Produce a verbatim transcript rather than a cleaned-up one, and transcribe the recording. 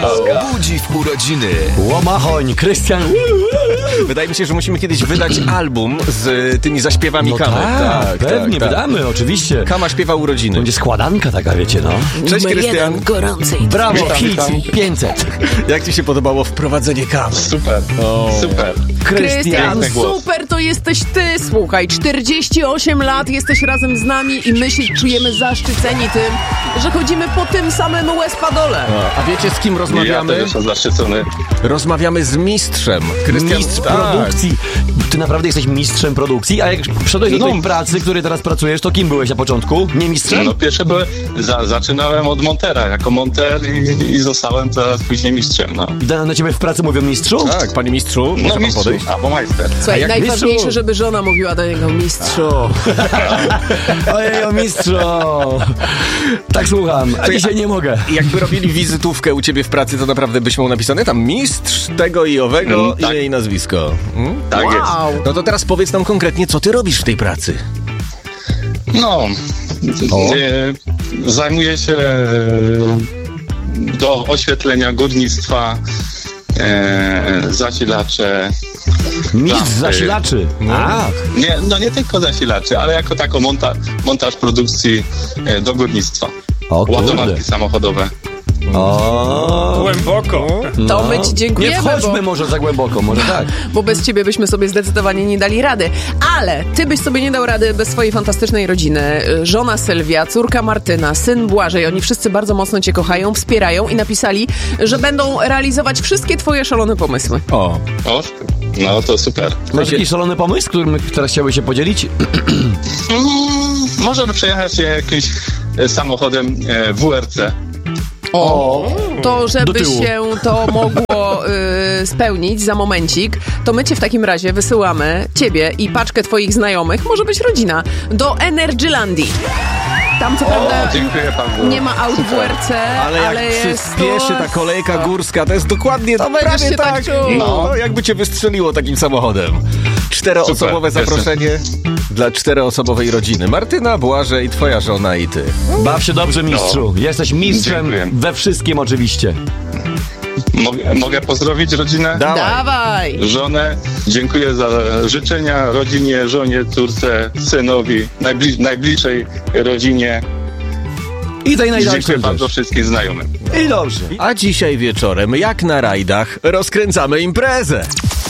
Budzi w urodziny. Łomachoń, Krystian. Wydaje mi się, że musimy kiedyś wydać album z tymi zaśpiewami No Kamy. tak, pewnie, tak, tak. wydamy, oczywiście. Kama śpiewa urodziny. Będzie składanka taka, wiecie, no. Cześć, Krystian. Brawo, Witam, hit witam. pięćset. Jak ci się podobało wprowadzenie Kamy? Super, super. Krystian, Piękny głos. Super, to jesteś ty, słuchaj, czterdzieści osiem lat, jesteś razem z nami i my się czujemy zaszczyceni tym, że chodzimy po tym samym łez-padole. A wiecie, z kim Ja rozmawiamy? też jestem zaszczycony. Rozmawiamy z mistrzem. Krystian, mistrz tak. produkcji. Ty naprawdę jesteś mistrzem produkcji? A jak wszedłeś do No. tej pracy, której teraz pracujesz, to kim byłeś na początku? Nie mistrzem? No pierwsze były, za, zaczynałem od montera, jako monter i, i zostałem teraz później mistrzem, no. I na, na ciebie w pracy mówią mistrzu? Tak, panie mistrzu, może No pan mistrzu, podejść? albo majster. Słuchaj, jak najważniejsze, mistrzu? żeby żona mówiła do niego mistrzu. Ojej, o mistrzu! Tak słucham, a dzisiaj nie mogę. Jakby robili wizytówkę u ciebie w pracy, to naprawdę byś miał napisane tam mistrz tego i owego, Mm, tak. imię i nazwisko. Hmm? Tak Wow. jest. No to teraz powiedz nam konkretnie, co ty robisz w tej pracy? No, e, zajmuję się e, do oświetlenia górnictwa, e, zasilacze. Mistrz Lampy. zasilaczy. A, Nie, no nie tylko zasilaczy, ale jako tako monta, montaż produkcji e, do górnictwa. o kurde. Ładowarki samochodowe. O, Głęboko. To my ci dziękujemy, Nie wchodźmy bo, może za głęboko, może tak. bo bez ciebie byśmy sobie zdecydowanie nie dali rady. Ale ty byś sobie nie dał rady bez swojej fantastycznej rodziny. Żona Sylwia, córka Martyna, syn Błażej. Oni wszyscy bardzo mocno cię kochają, wspierają i napisali, że będą realizować wszystkie twoje szalone pomysły. O, O, no to super. Masz jakiś szalony pomysł, którym teraz chciałbyś się podzielić? Mm, możemy przejechać się jakimś e, samochodem e, W R C. O, to do żeby tyłu. się to mogło y, spełnić za momencik, to my cię w takim razie wysyłamy, ciebie i paczkę twoich znajomych, może być rodzina, do Energylandii. Tam co prawda Dziękuję bardzo. nie ma aut w R C, ale jak ale jest przyspieszy to... ta kolejka górska, to jest dokładnie To będziesz prawie się tak tak. czuł. No, jakby cię wystrzeliło takim samochodem. Czteroosobowe Super, zaproszenie dla czteroosobowej rodziny. Martyna, Błażej, twoja żona i ty. Baw się dobrze, mistrzu. Jesteś mistrzem Dziękuję. we wszystkim oczywiście. Mogę, mogę pozdrowić rodzinę? Dawaj. Dawaj! Żonę. Dziękuję za życzenia rodzinie, żonie, córce, synowi, najbli- najbliższej rodzinie. I tej najdalszej Dziękuję bardzo też. wszystkim znajomym. I dobrze. A dzisiaj wieczorem, jak na rajdach, rozkręcamy imprezę.